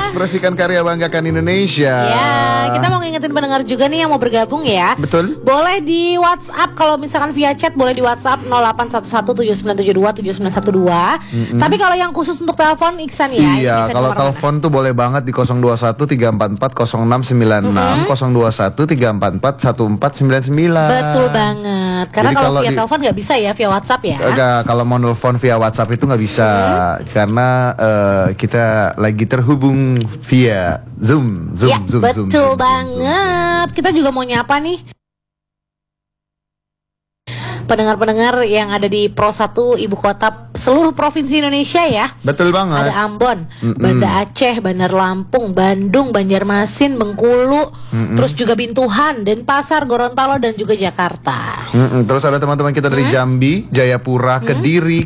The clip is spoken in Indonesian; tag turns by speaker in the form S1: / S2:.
S1: Ekspresikan karya, banggakan Indonesia.
S2: Ya, kita mau ngingetin pendengar juga nih yang mau bergabung ya.
S1: Betul.
S2: Boleh di WhatsApp, kalau misalkan via chat boleh di WhatsApp 081179727912. Tapi kalau yang khusus untuk telepon Iksan ya.
S1: Iya, kalau telepon tuh boleh banget di 021 344 0696, 021 344 1499.
S2: Betul banget. Karena
S1: Jadi
S2: kalau
S1: kalau
S2: via telepon nggak bisa ya, via WhatsApp ya.
S1: Enggak, kalau mau nelfon via WhatsApp itu nggak bisa karena kita lagi terhubung via Zoom.
S2: Ya, betul banget. Kita juga mau nyapa nih pendengar-pendengar yang ada di Pro 1 ibu kota seluruh provinsi Indonesia ya.
S1: Betul banget.
S2: Ada Ambon, Banda Aceh, Bandar Lampung, Bandung, Banjarmasin, Bengkulu, terus juga Bintuhan, Denpasar, Gorontalo dan juga Jakarta.
S1: Terus ada teman-teman kita dari Jambi, Jayapura, Kediri,